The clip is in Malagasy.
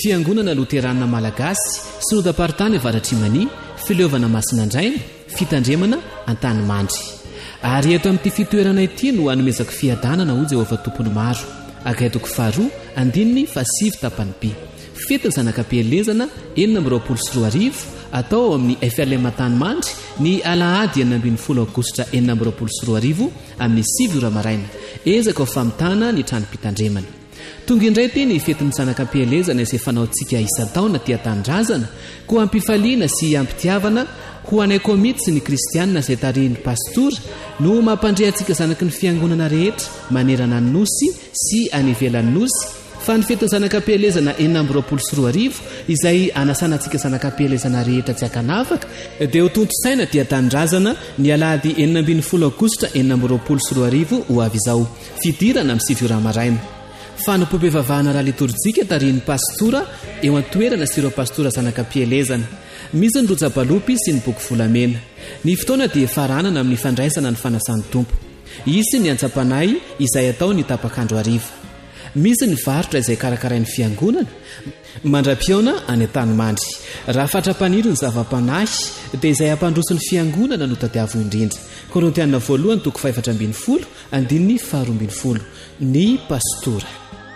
Fiangonana Loterana Malagasy Synodam-paritany Avaratr'Imania Fileovana Masinandraina Fitandremana Antanimandry. Ary eto amin'ity fitoerana ity no hanomezako fiadanana ho Jehovah tompony maro. Agaitoko faharoa andininy fasivy tapany by. Fetiny zanakam-pielezana 420 atao ao amin'ny FLM Antanimandry ny Alahady 20 Aogositra 2020 amin'ny 7 ora maraina. Ezaka ho famitana ny trano-pitandremana. Tonga indray ty ny fetin'ny zanakam-pielezana izay fanaontsika isan-taona tia tanindrazana ko ampifaliana sy ampitiavana ho anay komity sy ny kristianina izay tarihin'ny pastora no mampandre antsika zanaky ny fiangonana rehetra manerana ny nosy sy anivelan'ny nosy. Fa ny fetin'ny zanakam-pielezana 420 izay anasana antsika zanakam-pielezana rehetra tsy akanafaka dia ho tontosaina tia tanindrazana ny Alahady 20 Aogositra 2020 ho avy izao fidirana amin'ny 7 ora maraina. Fanompoam-pivavahana raha litorjika tarihin'ny pastora eo an-toerana sy ireo pastora zanakam-pielezana. Misy ny roja-balopy sy ny boky volamena. Ny fotoana dia faranana amin'ny fandraisana ny fanasan'ny tompo. Isy ny antsapanay izay atao ny tapakandro hariva. Misy ny varotra izay karakarain'ny fiangonana mandra-piaona any Antanimandry. Raha fatra-paniry ny zava-panahy dia izay ampandroso ny fiangonana no tadiavo indrindra. Korintianina 1:4-12 ny pastora.